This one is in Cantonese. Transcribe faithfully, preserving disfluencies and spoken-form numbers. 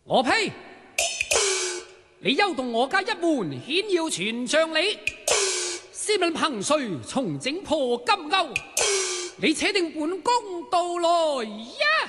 我呸！你休動我家一門，顯要全仗你。試問憑誰重整破金鈎？你且定本公道來呀！